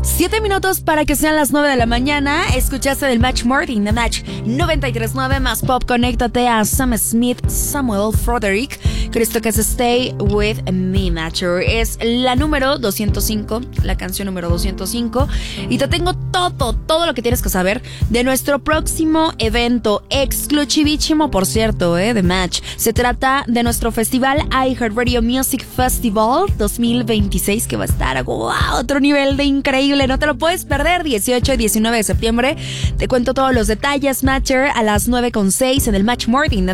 7 minutos para que sean las 9 de la mañana. Escuchaste del Match Morning, The Match 93.9 más pop. Conéctate a Sam Smith, Samuel Frederick, con esto que es Stay With Me, Matcher. Es la número 205, la canción número 205. Y te tengo todo lo que tienes que saber de nuestro próximo evento, exclusivísimo por cierto, The Match. Se trata de nuestro festival iHeartRadio Music Festival 2026, que va a estar, wow, otro nivel de increíble. No te lo puedes perder, 18 y 19 de septiembre. Te cuento todos los detalles, Matcher, a las 9:06 en el Match Morning.